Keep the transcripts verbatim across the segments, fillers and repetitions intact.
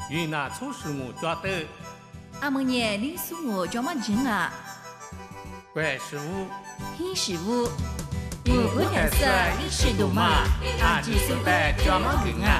云南初始木抓豆， 阿蒙年你属我叫么真啊？ 怪师傅， 黑师傅，我不太色，你是懂吗？阿吉手袋叫么梗啊？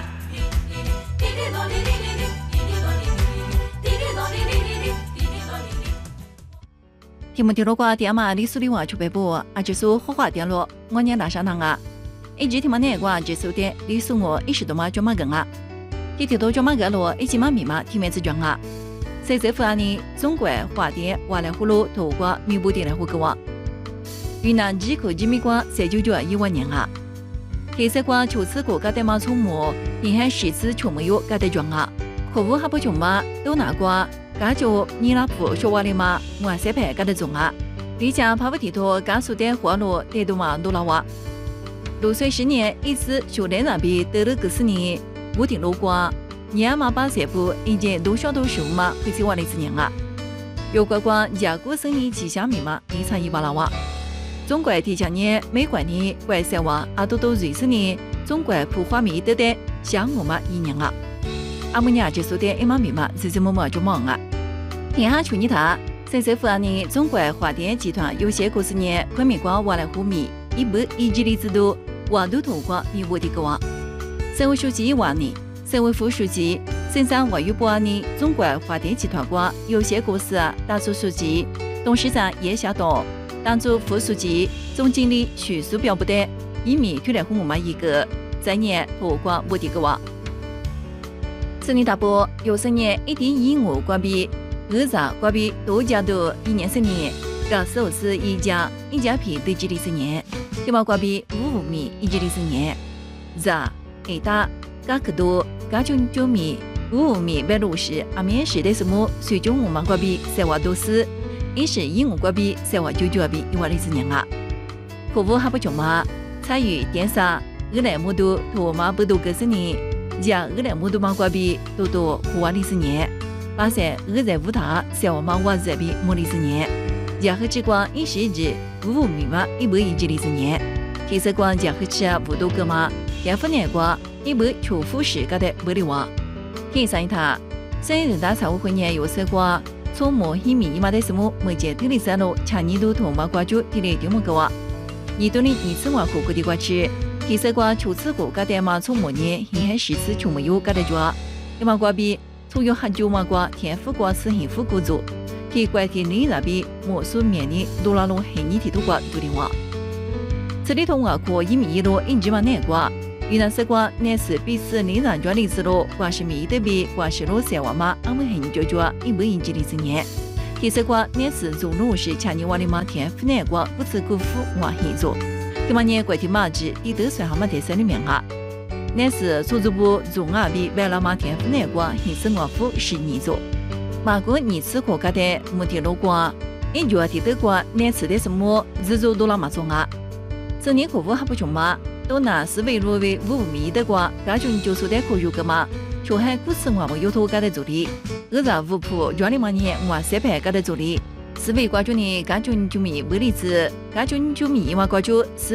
听没听到过电嘛？你属的话就北部，阿吉手火花电路，我念大山堂啊。一直听嘛那个接收的，你属我一时懂吗？叫么梗啊？你听到叫么个路，一起嘛密码听没子讲啊？谁政府啊呢？中国华电瓦来葫芦土瓜米布地来胡个哇？云南几口几米瓜三九九一万年啊！黑色瓜求此国家的马从木，沿海十次全没有家的讲啊！可无还不穷嘛？都拿瓜，家就你那铺说话的嘛，我三排家的种啊！你家怕不提托甘肃的花路带动嘛都拉哇？六岁十年一次学来那边得了个四年。我听路过，年嘛把这部已经多少多数嘛，会是我的子年啊。有关关家国生意吉祥密码，你参一把拉哇。中国提前年美国年怪赛话阿多多瑞士年，中国普花米得的想我嘛一年啊。阿姆尼结束的一码密码，日日么么就忙啊。天下去你他，三十富安呢？中国华电集团有限公司年昆明瓜瓦来湖米，一百一吉里制度，瓦都土瓜米沃的个哇。省委书记话呢，省委副书记、省长外语部呢，中国华电集团瓜有限公司党组书记、董事长叶晓东、党组副书记、总经理徐树标不得，一米推来红嘛一个，在年土瓜沃的个哇。省里大波有十年一点一五关闭，二十关闭多家都一年十年，个首次一家一家皮对吉利十年，第二关闭五五米一吉利十年，热。一打加克多加军九米五五米白六十阿面是的什么水中五万块币三万多斯一是一五块币三万九九币一万六十年啊客户还不穷嘛参与电商二来木多托马不多个十年加二来木多万块币多多五万六十年八三二在五塔三万万万人币莫六十年加和之光一十日五五米嘛一百一十六十年提色光加和吃五多个嘛天府年瓜一百求富时个的不里哇，天上一塔，省人大常委会年有色瓜，从莫黑米一马的什么目前地理山路强尼都同马瓜就地理丢么个哇，你都你你次话苦苦的瓜吃，天色瓜求次国个的马从莫年沿海十次全没有个的抓，一马瓜比从有很久马瓜天府瓜是幸福国族，天怪天你那边莫说面临多拉路黑泥铁土瓜都的哇，这里同我过一米一路一直嘛那瓜。云南省瓜那是彼此领导专利之路，瓜是米的比瓜是路三万嘛，俺们很久久一百一十六年。第三瓜那是中路是强尼瓦的马天府南瓜不吃辜负我很做。第八年国体马子第得算蛤蟆第三的名啊，那是出租部中阿比为了马天府南瓜很是我府十年做。马国你吃过个的目的路瓜，一脚地得瓜那吃的什么日做多了马种啊，这年客户还不穷嘛。都拿思维路为五米的瓜，家中就说的可有个嘛？上海股市我们有头家的助理，二十五铺专利嘛年我三排家的助理，思维瓜中呢家中就米为例子，家中就米嘛瓜就